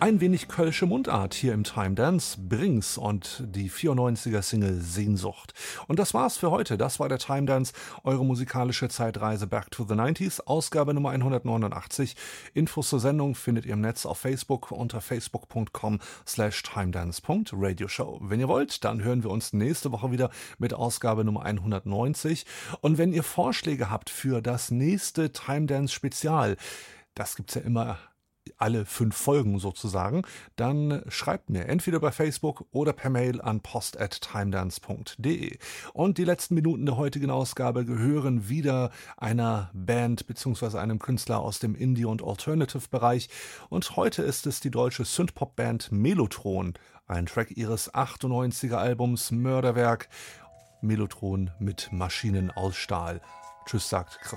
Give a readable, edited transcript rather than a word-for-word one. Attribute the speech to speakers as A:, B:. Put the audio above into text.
A: Ein wenig kölsche Mundart hier im Time Dance, Brings und die 94er Single Sehnsucht. Und das war's für heute. Das war der Time Dance, eure musikalische Zeitreise Back to the 90s, Ausgabe Nummer 189. Infos zur Sendung findet ihr im Netz auf Facebook unter facebook.com/timedance.radioshow. Wenn ihr wollt, dann hören wir uns nächste Woche wieder mit Ausgabe Nummer 190. Und wenn ihr Vorschläge habt für das nächste Time Dance Spezial, das gibt's ja immer alle 5 Folgen sozusagen, dann schreibt mir entweder bei Facebook oder per Mail an post@timedance.de. Und die letzten Minuten der heutigen Ausgabe gehören wieder einer Band bzw. einem Künstler aus dem Indie- und Alternative-Bereich. Und heute ist es die deutsche Synthpop-Band Mellotron, ein Track ihres 98er Albums Mörderwerk. Mellotron mit Maschinen aus Stahl. Tschüss, sagt Christian.